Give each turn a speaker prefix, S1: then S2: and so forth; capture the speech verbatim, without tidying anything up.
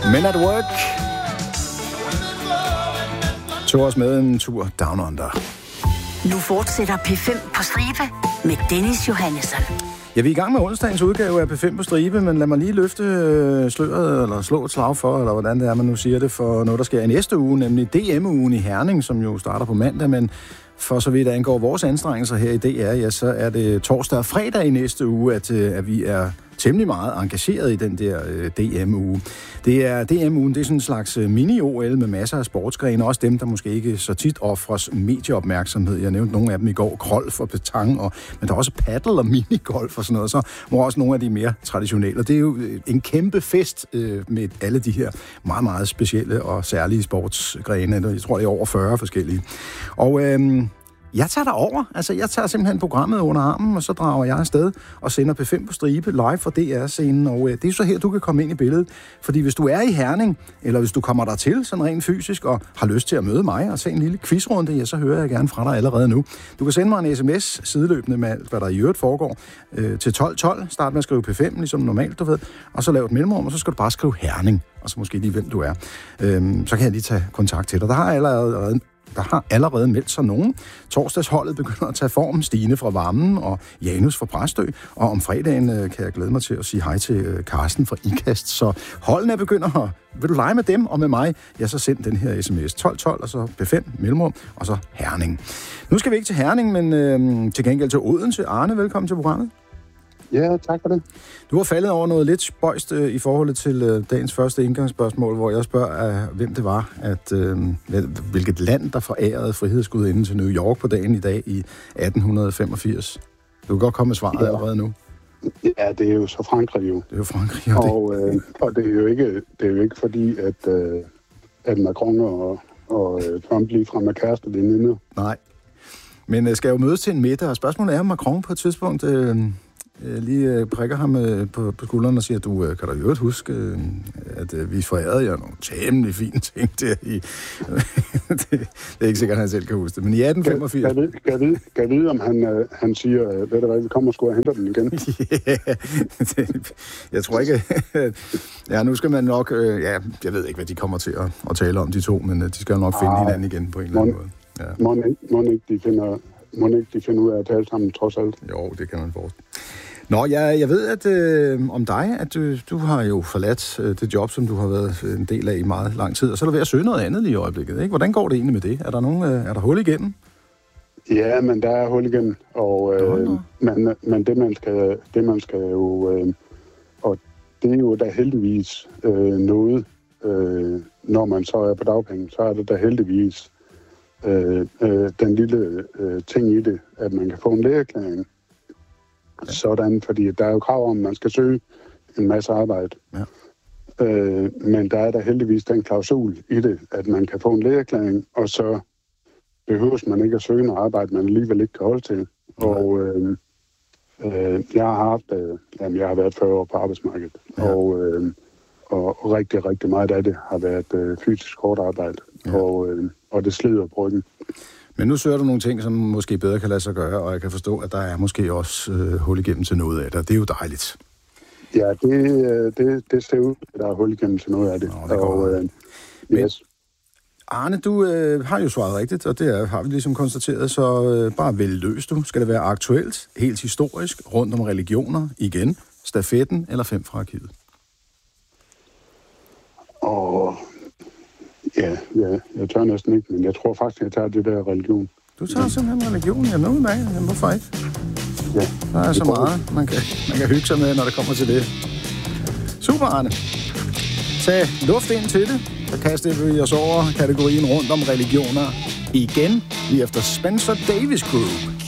S1: Men at Work tog os med en tur down under.
S2: Nu fortsætter P fem på stribe med Dennis Johannesson.
S1: Ja, vi er i gang med onsdagens udgave af P fem på stribe, men lad mig lige løfte øh, sløret, eller slå et slag for, eller hvordan det er, man nu siger det, for noget, der sker i næste uge, nemlig D M-ugen i Herning, som jo starter på mandag, men for så vidt angår vores anstrengelser her i D R, ja, så er det torsdag og fredag i næste uge, at, at vi er temmelig meget engageret i den der øh, D M-uge. Det er D M-ugen, det er sådan en slags mini-O L med masser af sportsgrene, også dem, der måske ikke så tit offres medieopmærksomhed. Jeg nævnte nogle af dem i går, golf og petang, og, men der er også paddle og minigolf og sådan noget, så hvor også nogle af de mere traditionelle. Og det er jo en kæmpe fest øh, med alle de her meget, meget specielle og særlige sportsgrene. Jeg tror, det er over fyrre forskellige. Og øh, jeg tager derover. Altså, jeg tager simpelthen programmet under armen, og så drager jeg afsted og sender P fem på stribe live fra D R-scenen. Og øh, det er så her, du kan komme ind i billedet. Fordi hvis du er i Herning, eller hvis du kommer der til sådan rent fysisk, og har lyst til at møde mig og se en lille quizrunde, ja, så hører jeg gerne fra dig allerede nu. Du kan sende mig en sms sideløbende med alt, hvad der i øvrigt foregår, øh, til tolv tolv. Start med at skrive P fem, ligesom normalt, du ved. Og så lav et mellemrum, og så skal du bare skrive Herning. Og så måske lige, hvem du er. Øhm, så kan jeg lige tage kontakt til dig. Der har allerede... Der har allerede meldt sig nogen. Torsdagsholdet begynder at tage form. Stine fra Varmen og Janus fra Præstø. Og om fredagen øh, kan jeg glæde mig til at sige hej til øh, Carsten fra Ikast. Så holdene begynder at... Vil du lege med dem og med mig? Ja, så send den her sms tolv tolv, og så P fem, mellemrum, og så Herning. Nu skal vi ikke til Herning, men øh, til gengæld til Odense. Arne, velkommen til programmet.
S3: Ja, tak for det.
S1: Du har faldet over noget lidt spøjst øh, i forhold til øh, dagens første indgangsspørgsmål, hvor jeg spørger, øh, hvem det var, at øh, hvilket land, der forærede frihedsgudinden til New York på dagen i dag i atten femogfirs. Du kan godt komme med svaret ja. allerede nu.
S3: Ja, det er jo så Frankrig jo.
S1: Det er jo Frankrig, og,
S3: og,
S1: det...
S3: Øh, og det er jo ikke, det er jo ikke fordi, at, øh, at Macron og, og Trump lige fra med kæreste veninder.
S1: Nej, men øh, skal jo mødes til en middag, og spørgsmålet er, om Macron på et tidspunkt... Øh, lige øh, prikker ham øh, på, på skulderen og siger, du øh, kan da jo ikke huske, øh, at øh, vi forærede jer nogle temmelig fine ting der i... det, det er ikke sikkert, at han selv kan huske det, men i atten femogfirs...
S3: Kan, kan, vide, kan, vide, kan vide, om han, øh, han siger, øh, ved du hvad, vi kommer og skulle hente den igen?
S1: Ja, det, jeg tror ikke... ja, nu skal man nok... Øh, ja, jeg ved ikke, hvad de kommer til at, at tale om, de to, men øh, de skal nok finde ah, hinanden igen på en eller anden måde.
S3: Ja. Må, må ikke de finder... Må ikke de finde ud af at tale sammen, trods alt?
S1: Jo, det kan man forstå. Nå, jeg, jeg ved at øh, om dig, at du, du har jo forladt øh, det job, som du har været en del af i meget lang tid, og så er du ved at søge noget andet lige i øjeblikket, ikke? Hvordan går det egentlig med det? Er der, nogen, øh, er der hul igennem?
S3: Ja, men der er hul igennem, og øh,
S1: nå, nå.
S3: Men, men det, man skal, det man skal jo, øh, og det er jo da heldigvis øh, noget, øh, når man så er på dagpenge, så er det da heldigvis øh, øh, den lille øh, ting i det, at man kan få en lægeerklæring. Ja. Sådan, fordi der er jo krav om, at man skal søge en masse arbejde. Ja. Øh, men der er der heldigvis den klausul i det, at man kan få en lægeerklæring, og så behøves man ikke at søge noget arbejde, man alligevel ikke kan holde til. Ja. Og øh, øh, jeg har haft, øh, jamen, jeg har været fyrre år på arbejdsmarkedet, ja. og, øh, og rigtig, rigtig meget af det har været øh, fysisk hårdt arbejde, ja. og, øh, og det slider på ryggen.
S1: Men nu søger du nogle ting, som måske bedre kan lade sig gøre, og jeg kan forstå, at der er måske også øh, hul igennem til noget af det, det er jo dejligt.
S3: Ja, det, det, det ser ud, at der er hul igennem til noget af det.
S1: Nå, det og, øh,
S3: yes.
S1: Arne, du øh, har jo svaret rigtigt, og det er, har vi ligesom konstateret, så øh, bare vælg løs du. Skal det være aktuelt, helt historisk, rundt om religioner, igen, stafetten eller fem fra arkivet?
S3: Og ja, ja, jeg tør næsten ikke, men jeg tror faktisk, jeg tager det der religion.
S1: Du tager simpelthen religion? Jamen, noget med, jamen, hvorfor ikke?
S3: Ja.
S1: Der er så meget, man kan, man kan hygge sig med, når det kommer til det. Super, Arne. Tag luft ind til det, så kaster vi os over kategorien rundt om religioner igen, lige efter Spencer Davis Group.